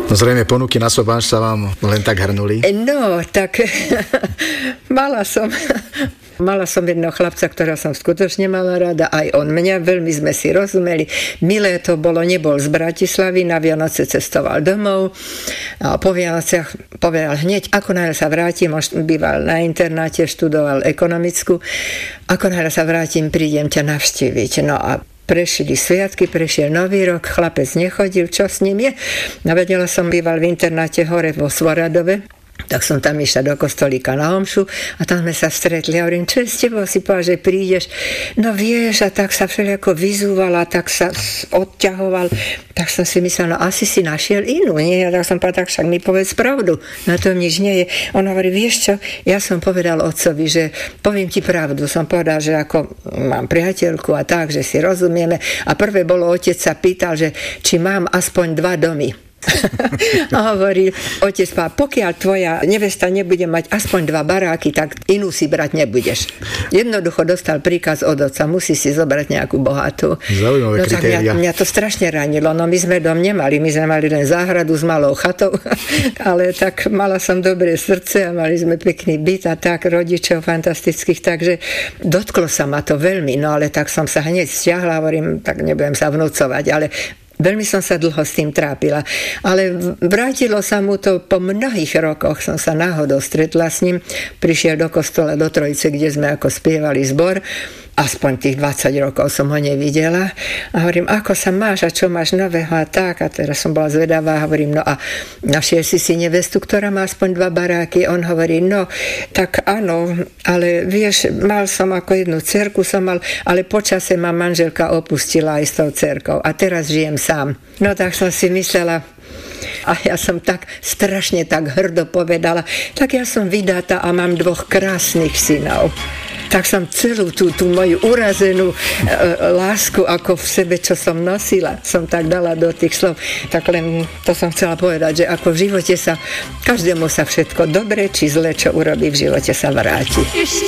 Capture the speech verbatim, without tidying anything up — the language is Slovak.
No zrejme ponuky na sobáš sa vám len tak hrnuli. No, tak mala som... Mala som jedného chlapca, ktorého som skutočne mala rada, aj on mňa, veľmi sme si rozumeli. Milé to bolo, nebol z Bratislavy, na Vianoce cestoval domov a po Vianociach povedal hneď, ako náhle sa vrátim, on býval na internáte, študoval ekonomickú, ako náhle sa vrátim, prídem ťa navštíviť. No a prešli sviatky, prešiel nový rok, chlapec nechodil, čo s ním je? No vedela som, býval v internáte hore vo Svoradove, tak som tam išla do kostolíka na omšu a tam sme sa stretli. Ja hovorím, čo je s tebou? Si povedal, že prídeš. No vieš, a tak sa všelijako vyzúvala, tak sa odťahoval. Tak som si myslela, no asi si našiel inú. Nie? Ja tak som povedal, tak však mi povedz pravdu. Na tom nič nie je. On hovorí, vieš čo? Ja som povedal otcovi, že poviem ti pravdu. Som povedal, že ako mám priateľku a tak, že si rozumieme. A prvé bolo, otec sa pýtal, že či mám aspoň dva domy. A hovorí otec pán, pokiaľ tvoja nevesta nebude mať aspoň dva baráky, tak inú si brať nebudeš. Jednoducho dostal príkaz od otca, musí si zobrať nejakú bohatú. Zaujímavé no, tak mňa, mňa to strašne ranilo. No my sme dom nemali, my sme mali len záhradu s malou chatou, ale tak mala som dobré srdce a mali sme pekný byt a tak, rodičov fantastických, takže dotklo sa ma to veľmi, no ale tak som sa hneď stiahla, hovorím, tak nebudem sa vnúcovať, ale veľmi som sa dlho s tým trápila. Ale vrátilo sa mu to po mnohých rokoch. Som sa náhodou stretla s ním. Prišiel do kostola do Trojice, kde sme ako spievali zbor. Aspoň tých dvadsať rokov som ho nevidela. A hovorím, ako sa máš a čo máš nového a tak. A teraz som bola zvedavá a hovorím, no a našiel si si nevestu, ktorá má aspoň dva baráky. On hovorí, no tak áno, ale vieš, mal som ako jednu dcerku som mal, ale počase ma manželka opustila aj s tou dcerkou. A teraz žijem sám. No tak som si myslela, a ja som tak strašne tak hrdo povedala, tak ja som vydatá a mám dvoch krásnych synov. Tak som celú tú, tú moju urazenú e, lásku ako v sebe, čo som nosila, som tak dala do tých slov. Tak len to som chcela povedať, že ako v živote sa, každému sa všetko dobre či zle, čo urobí v živote, sa vráti.